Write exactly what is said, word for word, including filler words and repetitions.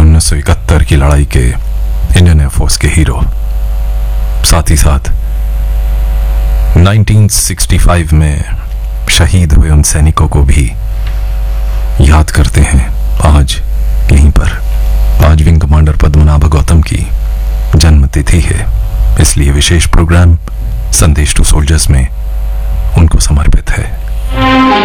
उन्नीस सौ इकहत्तर की लड़ाई के इंडियन एयरफोर्स के हीरो, साथ ही साथ उन्नीस सौ पैंसठ में शहीद हुए उन सैनिकों को भी याद करते हैं आज यहीं पर। आज विंग कमांडर पद्मनाभ गौतम की जन्म तिथि है, इसलिए विशेष प्रोग्राम संदेश टू सोल्जर्स में उनको समर्पित है।